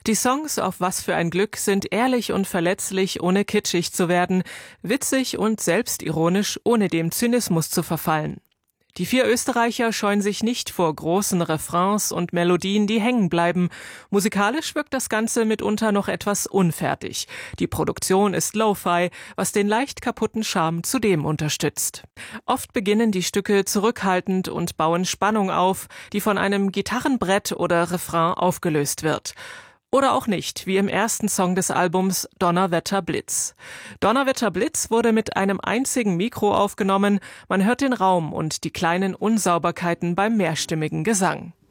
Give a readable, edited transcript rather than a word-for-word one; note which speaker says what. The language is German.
Speaker 1: Die Songs auf Was für ein Glück sind ehrlich und verletzlich, ohne kitschig zu werden, witzig und selbstironisch, ohne dem Zynismus zu verfallen. Die 4 Österreicher scheuen sich nicht vor großen Refrains und Melodien, die hängen bleiben. Musikalisch wirkt das Ganze mitunter noch etwas unfertig. Die Produktion ist Lo-Fi, was den leicht kaputten Charme zudem unterstützt. Oft beginnen die Stücke zurückhaltend und bauen Spannung auf, die von einem Gitarrenbrett oder Refrain aufgelöst wird. Oder auch nicht, wie im ersten Song des Albums Donnerwetter Blitz. Donnerwetter Blitz wurde mit einem einzigen Mikro aufgenommen, man hört den Raum und die kleinen Unsauberkeiten beim mehrstimmigen Gesang.